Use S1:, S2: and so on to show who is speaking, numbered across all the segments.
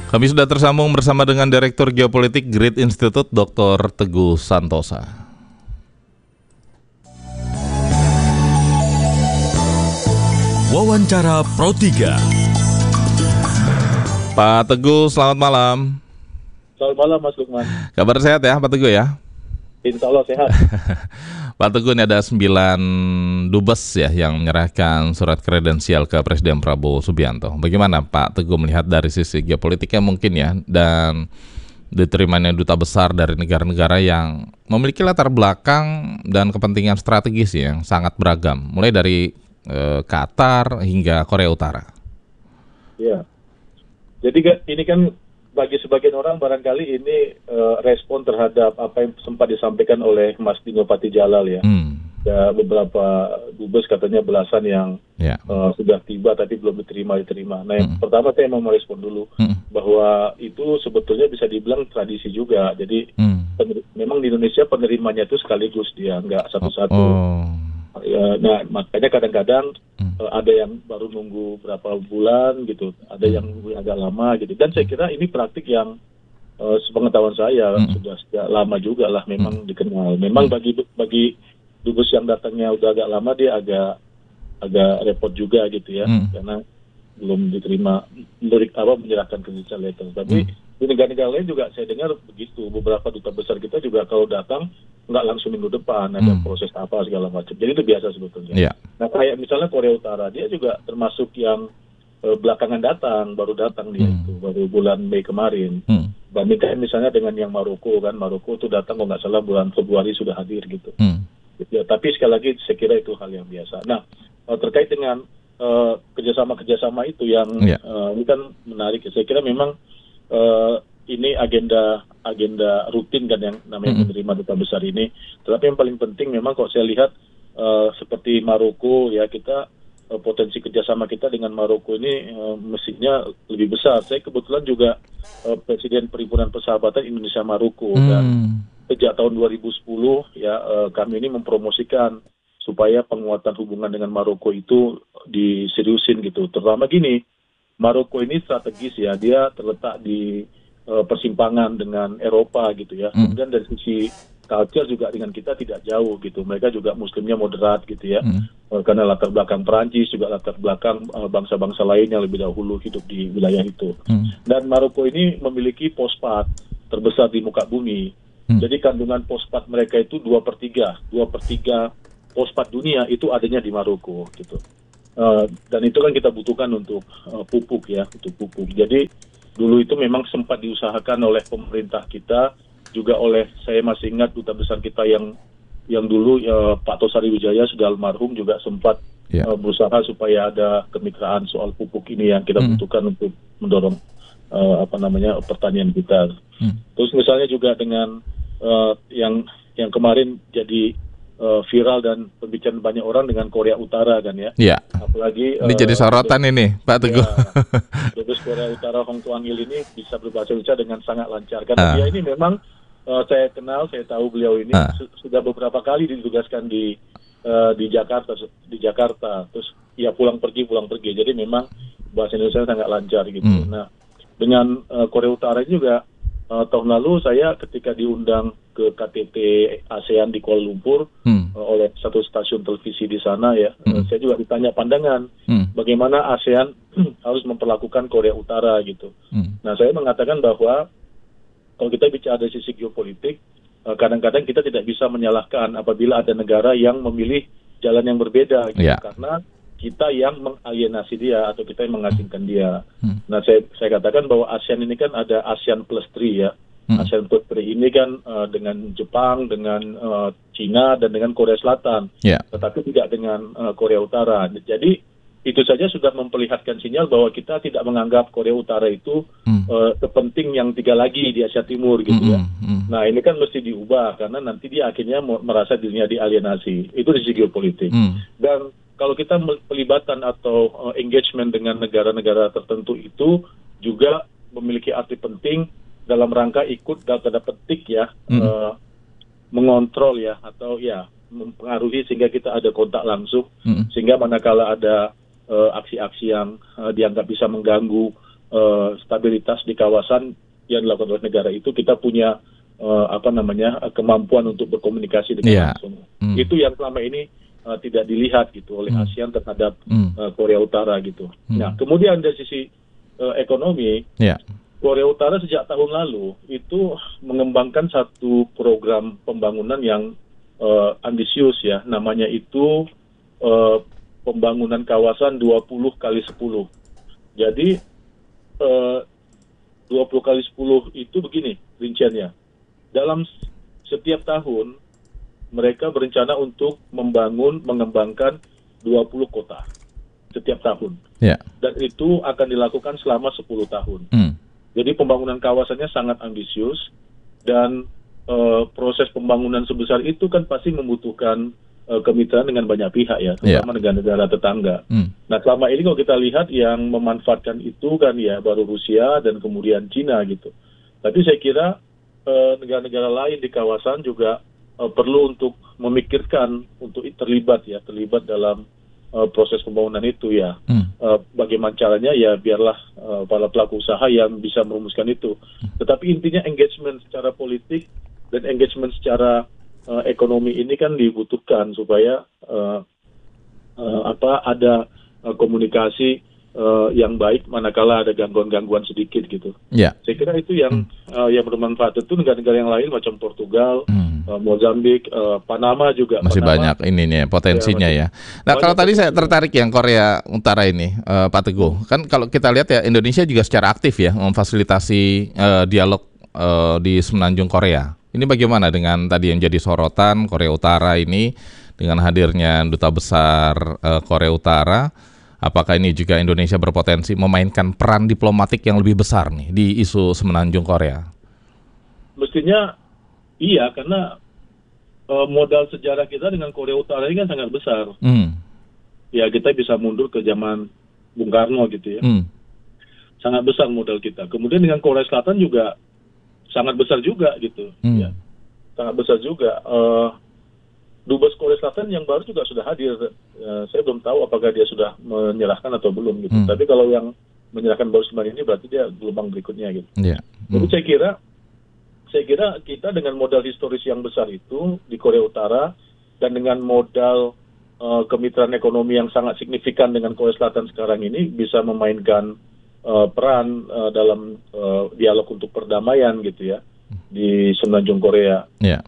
S1: Kami sudah tersambung bersama dengan Direktur Geopolitik Grid Institute, Dr. Teguh Santosa.
S2: Wawancara Pro 3.
S1: Pak Teguh, selamat malam.
S3: Selamat malam Mas Lukman.
S1: Kabar sehat ya Pak Teguh ya?
S3: Insya Allah sehat.
S1: Pak Teguh, ini ada 9 dubes ya yang menyerahkan surat kredensial ke Presiden Prabowo Subianto. Bagaimana Pak Teguh melihat dari sisi geopolitiknya mungkin ya, dan diterimanya duta besar dari negara-negara yang memiliki latar belakang dan kepentingan strategis yang sangat beragam, mulai dari Qatar hingga Korea Utara.
S3: Ya, jadi ini kan bagi sebagian orang barangkali ini respon terhadap apa yang sempat disampaikan oleh Mas Dino Patijalal ya. Ya, beberapa dubes katanya belasan yang sudah tiba tapi belum diterima. Nah, yang pertama saya mau merespon dulu bahwa itu sebetulnya bisa dibilang tradisi juga. Jadi memang di Indonesia penerimanya itu sekaligus, dia nggak satu-satu. Ya, nah makanya kadang-kadang ada yang baru nunggu berapa bulan gitu, ada yang nunggu agak lama gitu. Dan saya kira ini praktik yang sepengetahuan saya sudah sejak lama juga lah memang dikenal. Memang bagi dubes yang datangnya udah agak lama dia agak repot juga gitu ya, karena belum diterima menyerahkan credential letter. Tapi di negara-negara lain juga saya dengar begitu. Beberapa duta besar kita juga kalau datang nggak langsung minggu depan, ada proses apa segala macam. Jadi itu biasa sebetulnya. Nah kayak misalnya Korea Utara, dia juga termasuk yang belakangan baru datang dia itu, baru bulan Mei kemarin. Bandingkan misalnya dengan yang Maroko kan, Maroko itu datang kalau nggak salah bulan Februari sudah hadir gitu. Ya, tapi sekali lagi saya kira itu hal yang biasa. Nah terkait dengan kerjasama itu yang ini kan menarik. Saya kira memang ini agenda rutin kan yang namanya menerima duta besar ini. Tetapi yang paling penting memang kalau saya lihat seperti Maroko ya, kita potensi kerjasama kita dengan Maroko ini mestinya lebih besar. Saya kebetulan juga Presiden Perhimpunan Persahabatan Indonesia Maroko dan sejak tahun 2010 ya kami ini mempromosikan supaya penguatan hubungan dengan Maroko itu diseriusin gitu. Terutama gini, Maroko ini strategis ya, dia terletak di persimpangan dengan Eropa gitu ya. Kemudian dari sisi culture juga dengan kita tidak jauh gitu. Mereka juga muslimnya moderat gitu ya. Karena latar belakang Perancis, juga latar belakang bangsa-bangsa lain yang lebih dahulu hidup di wilayah itu. Dan Maroko ini memiliki fosfat terbesar di muka bumi. Jadi kandungan fosfat mereka itu 2/3 fosfat dunia itu adanya di Maroko gitu. Dan itu kan kita butuhkan untuk pupuk ya, untuk pupuk. Jadi dulu itu memang sempat diusahakan oleh pemerintah kita, juga oleh, saya masih ingat duta besar kita yang dulu Pak Tosari Wijaya sudah almarhum juga sempat berusaha supaya ada kemitraan soal pupuk ini yang kita butuhkan untuk mendorong pertanian kita. Terus misalnya juga dengan yang kemarin jadi viral dan pembicaraan banyak orang dengan Korea Utara kan ya. Apalagi
S1: ini jadi sorotan ini Pak Teguh.
S3: Dubes Korea Utara Hong Tuang-il ini bisa berbahasa Indonesia dengan sangat lancar karena dia ini memang saya kenal, saya tahu beliau ini sudah beberapa kali ditugaskan di Jakarta. Terus ya pulang pergi. Jadi memang bahasa Indonesia sangat lancar gitu. Nah, dengan Korea Utara juga tahun lalu saya ketika diundang ke KTT ASEAN di Kuala Lumpur oleh satu stasiun televisi di sana ya, saya juga ditanya pandangan bagaimana ASEAN harus memperlakukan Korea Utara gitu. Nah saya mengatakan bahwa kalau kita bicara dari sisi geopolitik, kadang-kadang kita tidak bisa menyalahkan apabila ada negara yang memilih jalan yang berbeda gitu, karena kita yang mengalienasi dia atau kita yang mengasingkan dia. Nah, saya katakan bahwa ASEAN ini kan ada ASEAN Plus 3 ya. ASEAN Plus 3 ini kan dengan Jepang, dengan Cina, dan dengan Korea Selatan. Tetapi tidak dengan Korea Utara. Jadi itu saja sudah memperlihatkan sinyal bahwa kita tidak menganggap Korea Utara itu sepenting yang 3 lagi di Asia Timur gitu ya. Nah, ini kan mesti diubah karena nanti dia akhirnya merasa dirinya dialienasi. Itu di segi geopolitik. Dan kalau kita pelibatan atau engagement dengan negara-negara tertentu itu juga memiliki arti penting dalam rangka ikut dalam tanda petik ya, mengontrol ya, atau ya mempengaruhi sehingga kita ada kontak langsung, sehingga manakala ada aksi-aksi yang dianggap bisa mengganggu stabilitas di kawasan yang dilakukan oleh negara itu, kita punya kemampuan untuk berkomunikasi dengan langsung. Itu yang selama ini tidak dilihat gitu oleh ASEAN terhadap Korea Utara gitu. Nah, kemudian dari sisi ekonomi, Korea Utara sejak tahun lalu itu mengembangkan satu program pembangunan yang ambisius ya, namanya itu pembangunan kawasan 20x10. Jadi 20x10 itu begini rinciannya. Dalam setiap tahun mereka berencana untuk mengembangkan 20 kota setiap tahun. Dan itu akan dilakukan selama 10 tahun. Jadi pembangunan kawasannya sangat ambisius, dan proses pembangunan sebesar itu kan pasti membutuhkan kemitraan dengan banyak pihak ya, terutama negara-negara tetangga. Nah, selama ini kalau kita lihat yang memanfaatkan itu kan ya baru Rusia dan kemudian Cina gitu. Tapi saya kira negara-negara lain di kawasan juga perlu untuk memikirkan untuk terlibat dalam proses pembangunan itu ya. Bagaimana caranya ya, biarlah para pelaku usaha yang bisa merumuskan itu. Tetapi intinya engagement secara politik dan engagement secara ekonomi ini kan dibutuhkan supaya ada komunikasi yang baik manakala ada gangguan-gangguan sedikit gitu. Saya kira itu yang bermanfaat. Itu negara-negara yang lain macam Portugal, Mozambik, Panama juga
S1: masih banyak ini nih potensinya ya. Nah, kalau tadi saya tertarik yang Korea Utara ini, Pak Teguh. Kan kalau kita lihat ya, Indonesia juga secara aktif ya memfasilitasi dialog di semenanjung Korea. Ini bagaimana dengan tadi yang jadi sorotan Korea Utara ini dengan hadirnya duta besar Korea Utara? Apakah ini juga Indonesia berpotensi memainkan peran diplomatik yang lebih besar nih di isu semenanjung Korea?
S3: Mestinya iya, karena modal sejarah kita dengan Korea Utara ini kan sangat besar. Ya, kita bisa mundur ke zaman Bung Karno gitu ya. Sangat besar modal kita. Kemudian dengan Korea Selatan juga sangat besar juga gitu. Ya, sangat besar juga. Dubes Korea Selatan yang baru juga sudah hadir. Saya belum tahu apakah dia sudah menyerahkan atau belum gitu. Tapi kalau yang menyerahkan baru semalam ini berarti dia gelombang berikutnya gitu. Jadi saya kira kita dengan modal historis yang besar itu di Korea Utara dan dengan modal kemitraan ekonomi yang sangat signifikan dengan Korea Selatan sekarang ini bisa memainkan peran dalam dialog untuk perdamaian gitu ya di semenanjung Korea.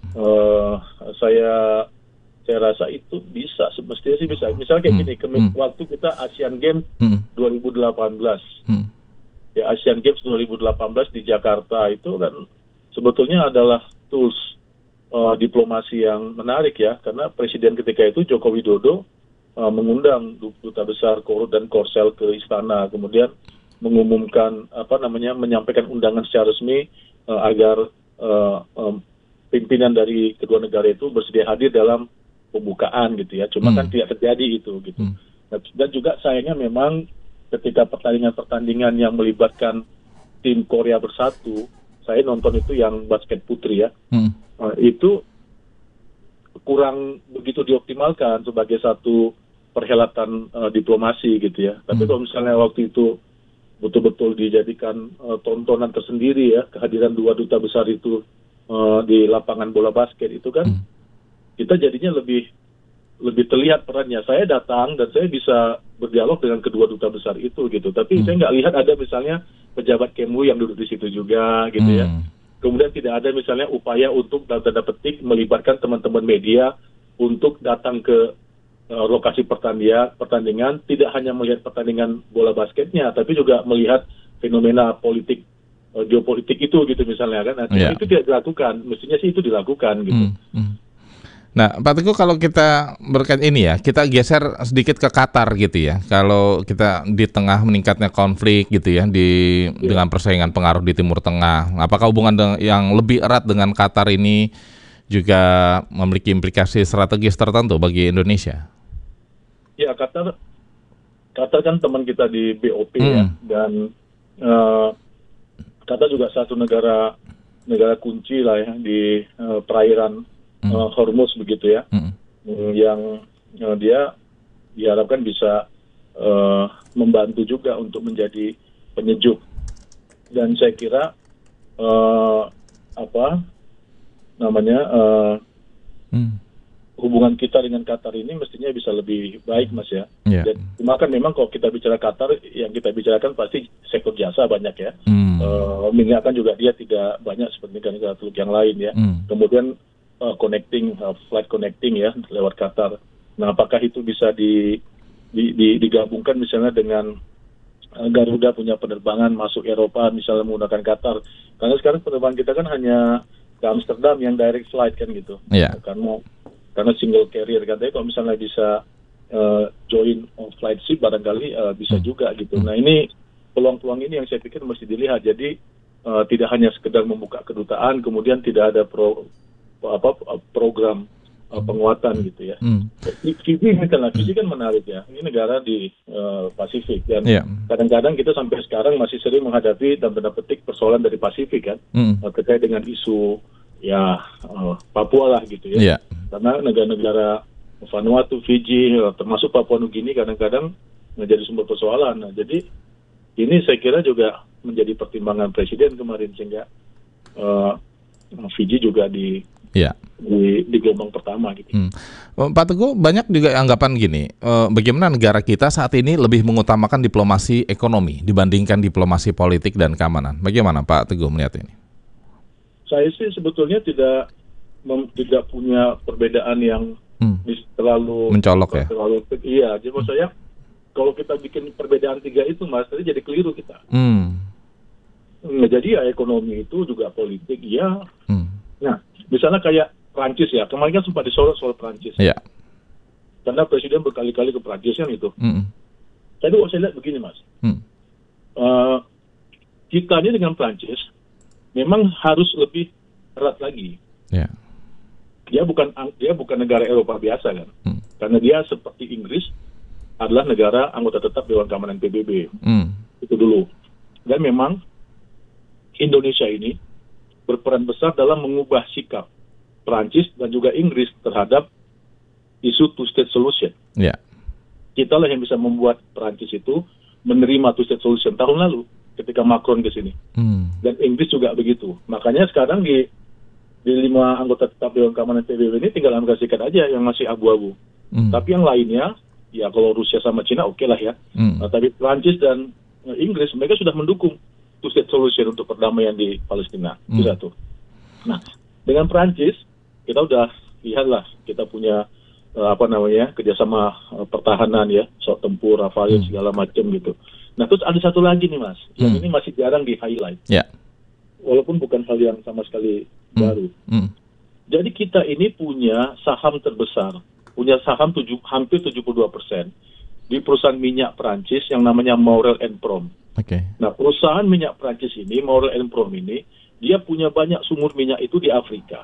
S3: Saya rasa itu bisa, semestinya sih bisa. Misalnya kayak gini, waktu kita Asian Games 2018, ya Asian Games 2018 di Jakarta itu kan sebetulnya adalah tools diplomasi yang menarik ya, karena presiden ketika itu Joko Widodo mengundang duta besar Korut dan Korsel ke istana, kemudian mengumumkan menyampaikan undangan secara resmi agar pimpinan dari kedua negara itu bersedia hadir dalam pembukaan gitu ya, cuma kan tidak terjadi itu gitu. Dan juga sayangnya memang ketika pertandingan yang melibatkan tim Korea Bersatu, saya nonton itu yang basket putri ya, itu kurang begitu dioptimalkan sebagai satu perhelatan diplomasi gitu ya. Tapi kalau misalnya waktu itu betul-betul dijadikan tontonan tersendiri ya, kehadiran dua duta besar itu di lapangan bola basket itu kan, kita jadinya lebih terlihat perannya. Saya datang dan saya bisa berdialog dengan kedua duta besar itu gitu. Tapi saya nggak lihat ada misalnya pejabat Kemlu yang duduk di situ juga gitu ya. Kemudian tidak ada misalnya upaya untuk dalam tanda petik melibatkan teman-teman media untuk datang ke lokasi pertandingan, tidak hanya melihat pertandingan bola basketnya, tapi juga melihat fenomena politik, geopolitik itu gitu misalnya kan. Itu tidak dilakukan. Mestinya sih itu dilakukan gitu.
S1: Nah, Pak Teguh, kalau kita berkait ini ya, kita geser sedikit ke Qatar gitu ya. Kalau kita di tengah meningkatnya konflik gitu ya, dengan persaingan pengaruh di Timur Tengah, apakah hubungan yang lebih erat dengan Qatar ini juga memiliki implikasi strategis tertentu bagi Indonesia?
S3: Ya, Qatar kan teman kita di BOP ya, dan Qatar juga satu negara kunci lah ya di perairan Hormuz begitu ya, yang dia diharapkan bisa membantu juga untuk menjadi penyejuk Dan saya kira hubungan kita dengan Qatar ini mestinya bisa lebih baik, Mas ya. Dan cuma kan memang kalau kita bicara Qatar, yang kita bicarakan pasti sektor jasa banyak ya. Minyak kan juga dia tidak banyak seperti negara-negara Teluk yang lain ya. Kemudian flight connecting ya lewat Qatar. Nah, apakah itu bisa digabungkan misalnya dengan Garuda punya penerbangan masuk Eropa misalnya menggunakan Qatar? Karena sekarang penerbangan kita kan hanya ke Amsterdam yang direct flight kan gitu. Karena single carrier, katanya kalau misalnya bisa join flight ship barangkali bisa juga gitu. Nah, ini peluang-peluang ini yang saya pikir mesti dilihat. Jadi tidak hanya sekedar membuka kedutaan kemudian tidak ada program penguatan gitu ya. Fiji misalnya, Fiji kan menarik ya. Ini negara di Pasifik dan kadang-kadang kita sampai sekarang masih sering menghadapi dan tanda petik persoalan dari Pasifik kan, terkait dengan isu Papua lah gitu ya. Karena negara-negara Vanuatu, Fiji, termasuk Papua Nugini kadang-kadang menjadi sumber persoalan. Nah, jadi ini saya kira juga menjadi pertimbangan Presiden kemarin sehingga Fiji juga di gelombang pertama gitu.
S1: Pak Teguh, banyak juga anggapan gini, bagaimana negara kita saat ini lebih mengutamakan diplomasi ekonomi dibandingkan diplomasi politik dan keamanan. Bagaimana Pak Teguh melihat ini?
S3: Saya sih sebetulnya tidak punya perbedaan yang terlalu
S1: mencolok ya.
S3: Iya, jadi maksud saya kalau kita bikin perbedaan tiga itu, Mas, tadi jadi keliru kita. Jadi ya ekonomi itu juga politik, ya. Nah, misalnya kayak Prancis ya, kemarin kan sempat disorot soal Prancis. Karena Presiden berkali-kali ke Prancis kan itu. Tapi kalau saya lihat begini, Mas, kita ini dengan Prancis memang harus lebih erat lagi. Dia bukan negara Eropa biasa kan, karena dia seperti Inggris adalah negara anggota tetap Dewan Keamanan PBB. Itu dulu. Dan memang Indonesia ini berperan besar dalam mengubah sikap Prancis dan juga Inggris terhadap isu two-state solution. Kita lah yang bisa membuat Prancis itu menerima two-state solution tahun lalu ketika Macron ke sini. Dan Inggris juga begitu. Makanya sekarang di 5 anggota tetap Dewan Keamanan PBB ini tinggal Amerika Serikat aja yang masih abu-abu. Tapi yang lainnya, ya kalau Rusia sama Cina oke lah ya. Tapi Prancis dan Inggris mereka sudah mendukung two-state solution untuk perdamaian di Palestina. Itu satu. Nah, dengan Prancis kita udah lihatlah kita punya kerjasama pertahanan ya, pesawat tempur, Rafale segala macam gitu. Nah, terus ada satu lagi nih, Mas, yang ini masih jarang di highlight. Walaupun bukan hal yang sama sekali baru. Jadi kita ini punya saham terbesar, punya saham hampir 72% di perusahaan minyak Prancis yang namanya Maurel & Prom. Nah, perusahaan minyak Prancis ini, Maurel & Prom ini, dia punya banyak sumur minyak itu di Afrika.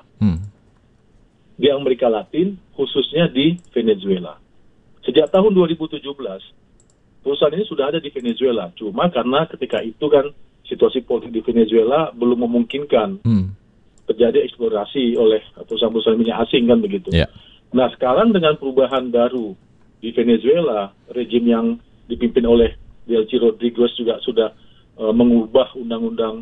S3: Di Amerika Latin, khususnya di Venezuela. Sejak tahun 2017, perusahaan ini sudah ada di Venezuela. Cuma karena ketika itu kan situasi politik di Venezuela belum memungkinkan terjadi eksplorasi oleh perusahaan-perusahaan minyak asing kan begitu. Nah, sekarang dengan perubahan baru di Venezuela, rejim yang dipimpin oleh Delcy Rodriguez juga sudah mengubah undang-undang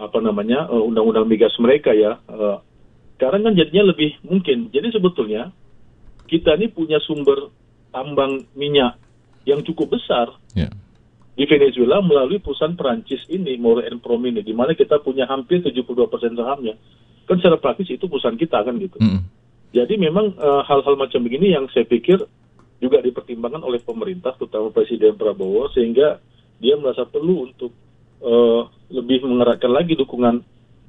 S3: migas mereka ya. Sekarang kan jadinya lebih mungkin. Jadi sebetulnya kita ini punya sumber tambang minyak yang cukup besar di Venezuela melalui perusahaan Perancis ini, Maurel & Prom ini, di mana kita punya hampir 72% sahamnya. Kan secara praktis itu perusahaan kita kan gitu. Jadi memang hal-hal macam begini yang saya pikir juga dipertimbangkan oleh pemerintah, terutama Presiden Prabowo, sehingga dia merasa perlu untuk lebih mengeratkan lagi hubungan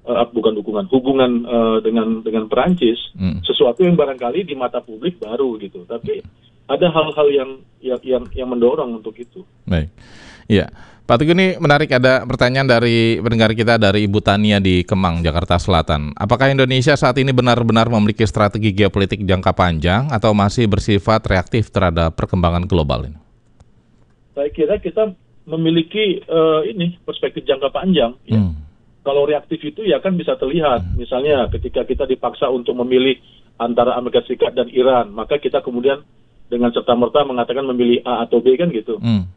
S3: dengan Perancis, sesuatu yang barangkali di mata publik baru gitu. Tapi ada hal-hal yang mendorong untuk itu.
S1: Baik. Iya, Pak Teguh, ini menarik, ada pertanyaan dari pendengar kita dari Ibu Tania di Kemang, Jakarta Selatan. Apakah Indonesia saat ini benar-benar memiliki strategi geopolitik jangka panjang atau masih bersifat reaktif terhadap perkembangan global ini?
S3: Saya kira kita memiliki perspektif jangka panjang. Ya. Kalau reaktif itu ya kan bisa terlihat. Misalnya ketika kita dipaksa untuk memilih antara Amerika Serikat dan Iran, maka kita kemudian dengan serta-merta mengatakan memilih A atau B kan gitu.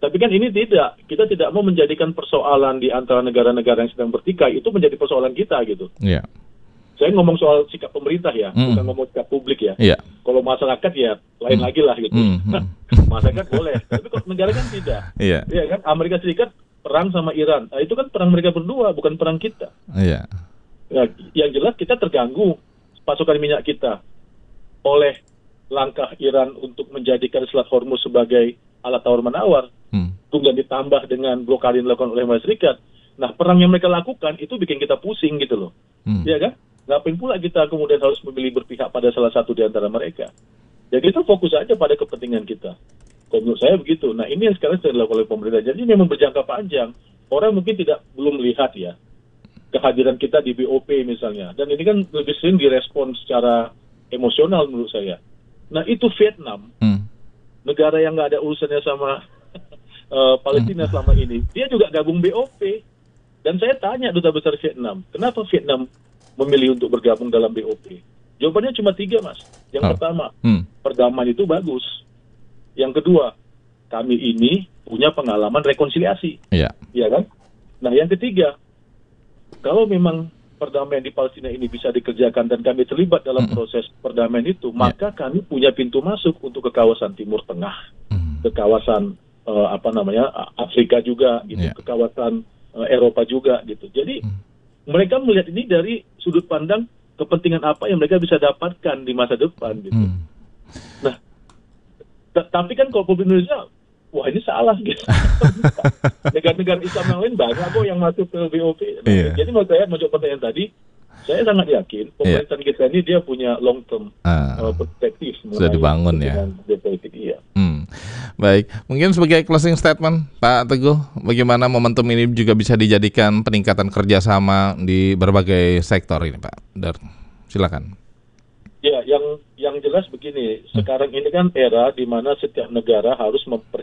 S3: Tapi kan ini tidak, kita tidak mau menjadikan persoalan di antara negara-negara yang sedang bertikai itu menjadi persoalan kita gitu.
S1: Yeah.
S3: Saya ngomong soal sikap pemerintah ya, bukan ngomong sikap publik ya.
S1: Yeah.
S3: Kalau masyarakat ya lain lagi lah gitu. Masyarakat boleh, tapi kalau negara kan tidak.
S1: Iya.
S3: Ya kan, Amerika Serikat perang sama Iran, nah, itu kan perang mereka berdua, bukan perang kita.
S1: Iya.
S3: Nah, yang jelas kita terganggu pasokan minyak kita oleh langkah Iran untuk menjadikan Selat Hormuz sebagai alat tawar-menawar, kemudian ditambah dengan blokade yang dilakukan oleh Amerika Serikat. Nah, perang yang mereka lakukan itu bikin kita pusing gitu loh. Iya kan? Ngapain pula kita kemudian harus memilih berpihak pada salah satu di antara mereka? Ya kita fokus aja pada kepentingan kita. Kalau menurut saya begitu. Nah, ini yang sekarang sedang dilakukan oleh pemerintah. Jadi memang berjangka panjang. Orang mungkin belum melihat ya kehadiran kita di BOP misalnya. Dan ini kan lebih sering direspon secara emosional menurut saya. Nah, itu Vietnam. Negara yang nggak ada urusannya sama Palestina selama ini. Dia juga gabung BOP. Dan saya tanya Duta Besar Vietnam, kenapa Vietnam memilih untuk bergabung dalam BOP? Jawabannya cuma 3, Mas. Yang pertama, perdamaian itu bagus. Yang kedua, kami ini punya pengalaman rekonsiliasi. Iya kan? Nah, yang ketiga, kalau memang perdamaian di Palestina ini bisa dikerjakan dan kami terlibat dalam proses perdamaian itu, maka kami punya pintu masuk untuk ke kawasan Timur Tengah, ke kawasan Afrika juga, gitu, ke kawasan Eropa juga, gitu. Jadi mereka melihat ini dari sudut pandang kepentingan apa yang mereka bisa dapatkan di masa depan, gitu. Nah, tapi kan kalau publik Indonesia, wah ini salah gitu. Negara-negara Islam yang lain banyak kok yang masuk ke BOP. Nah, jadi menurut saya, menjawab pertanyaan tadi, saya sangat yakin pemerintahan kita ini dia punya long term perspektif.
S1: Sudah dibangun ya.
S3: Politik, iya.
S1: Baik, mungkin sebagai closing statement, Pak Teguh, bagaimana momentum ini juga bisa dijadikan peningkatan kerjasama di berbagai sektor ini, Pak? Silakan.
S3: Ya, yang jelas begini, sekarang ini kan era di mana setiap negara harus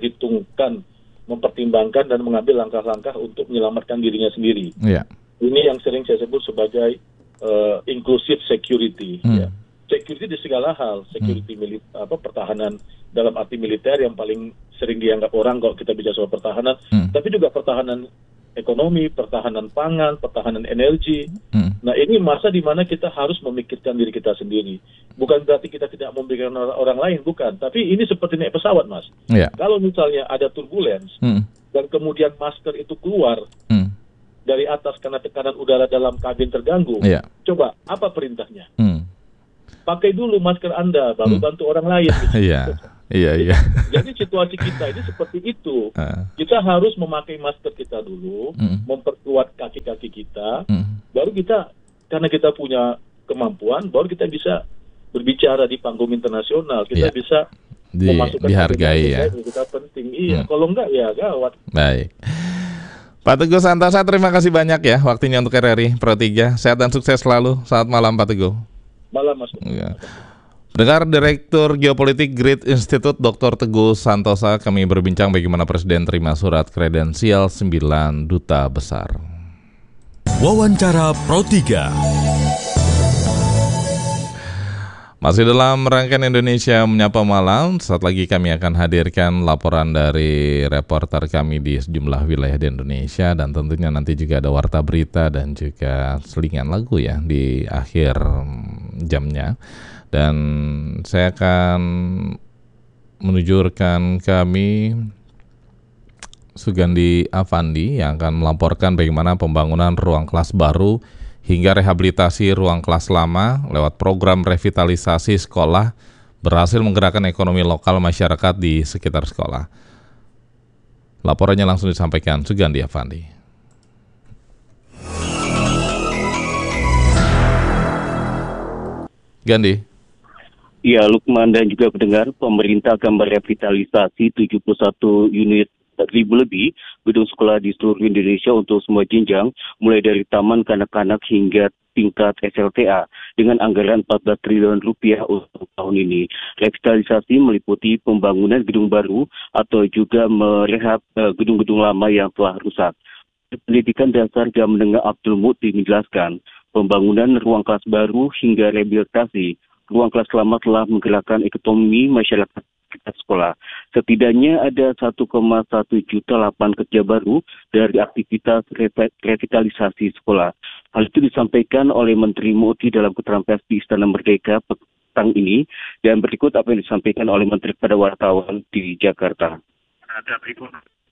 S3: mempertimbangkan dan mengambil langkah-langkah untuk menyelamatkan dirinya sendiri. Yeah. Ini yang sering saya sebut sebagai inclusive security. Ya. Security di segala hal, security pertahanan dalam arti militer yang paling sering dianggap orang kalau kita bicara soal pertahanan, tapi juga pertahanan ekonomi, pertahanan pangan, pertahanan energi. Nah, ini masa di mana kita harus memikirkan diri kita sendiri. Bukan berarti kita tidak memikirkan orang lain, bukan. Tapi ini seperti naik pesawat, Mas. Yeah. Kalau misalnya ada turbulence dan kemudian masker itu keluar dari atas karena tekanan udara dalam kabin terganggu, coba apa perintahnya? Pakai dulu masker Anda, baru bantu orang lain. Gitu. Iya. Jadi situasi kita ini seperti itu. Kita harus memakai masker kita dulu, memperkuat kaki-kaki kita, baru kita, karena kita punya kemampuan, baru kita bisa berbicara di panggung internasional. Kita bisa memasukkan
S1: dihargai ya.
S3: Kita penting. Iya, kalau enggak ya gawat.
S1: Baik. Pak Teguh Santosa, terima kasih banyak ya waktunya untuk RRI Pro 3. Sehat dan sukses selalu. Selamat malam Pak Teguh.
S3: Malam, Mas.
S1: Ya. Pendengar, Direktur Geopolitik Grid Institute Dr. Teguh Santosa, kami berbincang bagaimana Presiden terima surat kredensial 9 duta besar.
S2: Wawancara Pro 3.
S1: Masih dalam rangkaian Indonesia Menyapa Malam, saat lagi kami akan hadirkan laporan dari reporter kami di sejumlah wilayah di Indonesia, dan tentunya nanti juga ada warta berita dan juga selingan lagu ya di akhir jamnya. Dan saya akan menunjukkan kami Sugandi Avandi yang akan melaporkan bagaimana pembangunan ruang kelas baru hingga rehabilitasi ruang kelas lama lewat program revitalisasi sekolah berhasil menggerakkan ekonomi lokal masyarakat di sekitar sekolah. Laporannya langsung disampaikan Sugandi Avandi. Gandhi.
S4: Ya, Lukman dan juga pendengar, pemerintah akan merevitalisasi 71 unit lebih gedung sekolah di seluruh Indonesia untuk semua jenjang, mulai dari taman kanak-kanak hingga tingkat SLTA dengan anggaran 14 triliun rupiah untuk tahun ini. Revitalisasi meliputi pembangunan gedung baru atau juga merehab gedung-gedung lama yang telah rusak. Pendidikan Dasar dan Menengah Abdul Muti menjelaskan, pembangunan ruang kelas baru hingga rehabilitasi ruang kelas lama telah menggerakkan ekonomi masyarakat aktivitas sekolah. Setidaknya ada 1,1 juta lapangan kerja baru dari aktivitas revitalisasi sekolah. Hal itu disampaikan oleh Menteri Muti dalam keterangan pers di Istana Merdeka petang ini, dan berikut apa yang disampaikan oleh Menteri kepada wartawan di Jakarta.
S5: Ada berikut.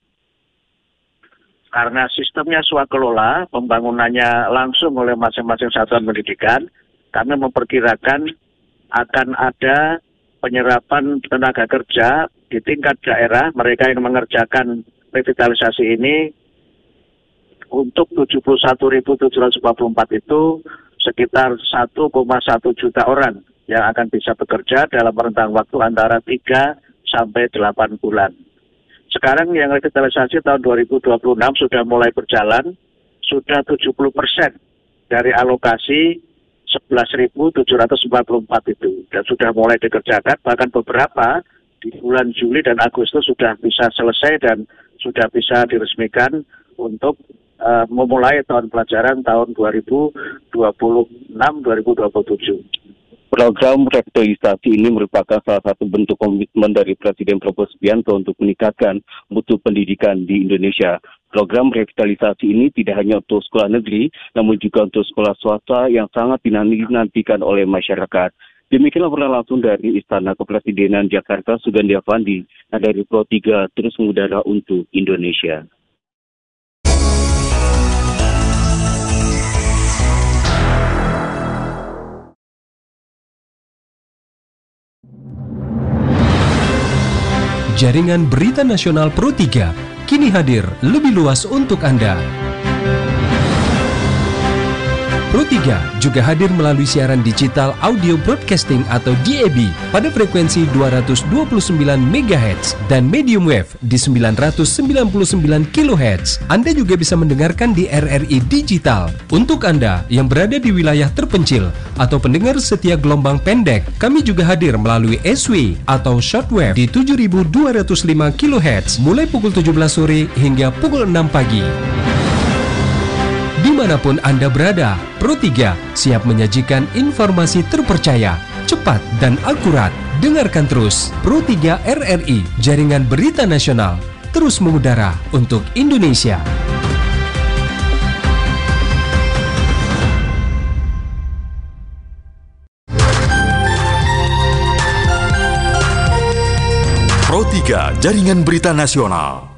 S5: Karena sistemnya swakelola, pembangunannya langsung oleh masing-masing satuan pendidikan, kami memperkirakan akan ada penyerapan tenaga kerja di tingkat daerah, mereka yang mengerjakan revitalisasi ini untuk 71.744 itu sekitar 1,1 juta orang yang akan bisa bekerja dalam rentang waktu antara 3 sampai 8 bulan. Sekarang yang revitalisasi tahun 2026 sudah mulai berjalan, sudah 70% dari alokasi 11.744 itu, dan sudah mulai dikerjakan, bahkan beberapa di bulan Juli dan Agustus sudah bisa selesai dan sudah bisa diresmikan untuk memulai tahun pelajaran tahun 2026-2027.
S4: Program revitalisasi ini merupakan salah satu bentuk komitmen dari Presiden Prabowo Subianto untuk meningkatkan mutu pendidikan di Indonesia. Program revitalisasi ini tidak hanya untuk sekolah negeri, namun juga untuk sekolah swasta yang sangat dinantikan oleh masyarakat. Demikian laporan langsung dari Istana Kepresidenan Jakarta, Sugandi Avandi, dari Pro 3 terus mengudara untuk Indonesia.
S6: Jaringan Berita Nasional Pro 3 kini hadir lebih luas untuk Anda. Pro 3 juga hadir melalui siaran digital audio broadcasting atau DAB pada frekuensi 229 MHz dan medium wave di 999 kHz. Anda juga bisa mendengarkan di RRI Digital. Untuk Anda yang berada di wilayah terpencil atau pendengar setia gelombang pendek, kami juga hadir melalui SW atau shortwave di 7205 kHz mulai pukul 17 sore hingga pukul 6 pagi. Dimanapun Anda berada, Pro 3 siap menyajikan informasi terpercaya, cepat dan akurat. Dengarkan terus Pro 3 RRI, Jaringan Berita Nasional, terus mengudara untuk Indonesia.
S2: Pro 3 Jaringan Berita Nasional.